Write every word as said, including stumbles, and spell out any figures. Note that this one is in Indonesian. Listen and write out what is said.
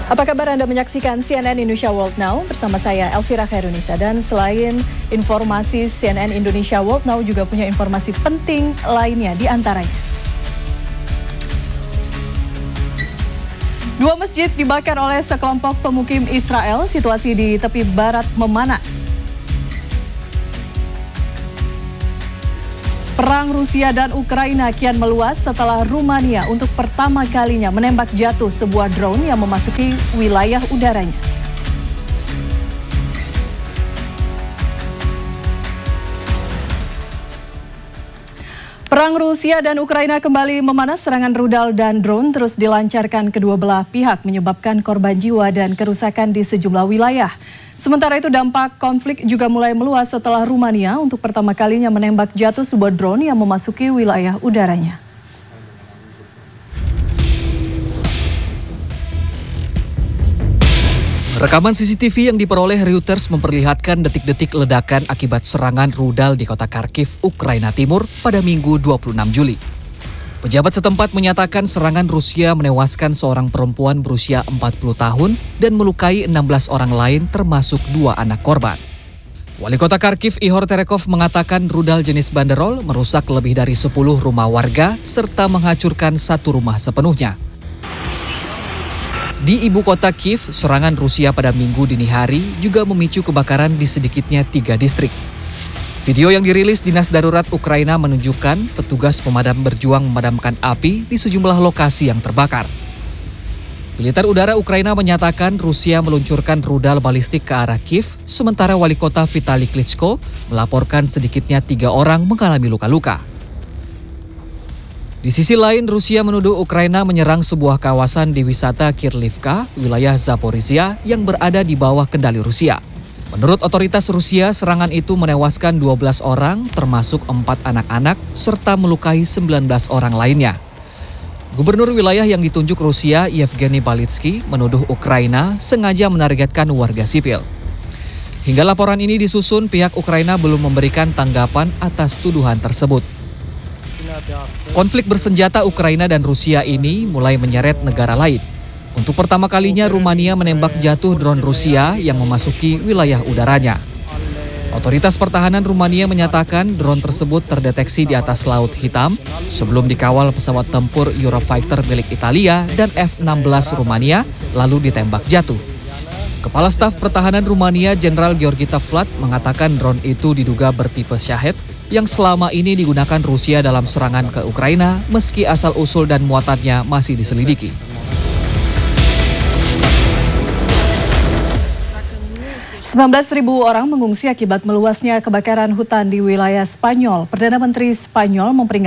Apa kabar Anda menyaksikan C N N Indonesia World Now bersama saya Elvira Khairunisa. Dan selain informasi C N N Indonesia World Now juga punya informasi penting lainnya di antaranya. Dua masjid dibakar oleh sekelompok pemukim Israel, situasi di tepi barat memanas. Perang Rusia dan Ukraina kian meluas setelah Rumania untuk pertama kalinya menembak jatuh sebuah drone yang memasuki wilayah udaranya. Perang Rusia dan Ukraina kembali memanas, serangan rudal dan drone terus dilancarkan kedua belah pihak menyebabkan korban jiwa dan kerusakan di sejumlah wilayah. Sementara itu dampak konflik juga mulai meluas setelah Rumania untuk pertama kalinya menembak jatuh sebuah drone yang memasuki wilayah udaranya. Rekaman C C T V yang diperoleh Reuters memperlihatkan detik-detik ledakan akibat serangan rudal di kota Kharkiv, Ukraina Timur pada Minggu dua puluh enam Juli. Pejabat setempat menyatakan serangan Rusia menewaskan seorang perempuan berusia empat puluh tahun dan melukai enam belas orang lain termasuk dua anak korban. Wali kota Kharkiv Ihor Terekov mengatakan rudal jenis banderol merusak lebih dari sepuluh rumah warga serta menghancurkan satu rumah sepenuhnya. Di ibu kota Kiev, serangan Rusia pada Minggu dini hari juga memicu kebakaran di sedikitnya tiga distrik. Video yang dirilis Dinas Darurat Ukraina menunjukkan petugas pemadam berjuang memadamkan api di sejumlah lokasi yang terbakar. Militer udara Ukraina menyatakan Rusia meluncurkan rudal balistik ke arah Kiev, sementara wali kota Vitali Klitschko melaporkan sedikitnya tiga orang mengalami luka-luka. Di sisi lain, Rusia menuduh Ukraina menyerang sebuah kawasan di wisata Kirlivka, wilayah Zaporizhia yang berada di bawah kendali Rusia. Menurut otoritas Rusia, serangan itu menewaskan dua belas orang, termasuk empat anak-anak, serta melukai sembilan belas orang lainnya. Gubernur wilayah yang ditunjuk Rusia, Yevgeny Balitsky, menuduh Ukraina sengaja menargetkan warga sipil. Hingga laporan ini disusun, pihak Ukraina belum memberikan tanggapan atas tuduhan tersebut. Konflik bersenjata Ukraina dan Rusia ini mulai menyeret negara lain. Untuk pertama kalinya Rumania menembak jatuh drone Rusia yang memasuki wilayah udaranya. Otoritas pertahanan Rumania menyatakan drone tersebut terdeteksi di atas Laut Hitam sebelum dikawal pesawat tempur Eurofighter milik Italia dan F enam belas Rumania lalu ditembak jatuh. Kepala Staf Pertahanan Rumania Jenderal Georgita Vlad mengatakan drone itu diduga bertipe Shahed yang selama ini digunakan Rusia dalam serangan ke Ukraina meski asal-usul dan muatannya masih diselidiki. sembilan belas ribu orang mengungsi akibat meluasnya kebakaran hutan di wilayah Spanyol. Perdana Menteri Spanyol memperingatkan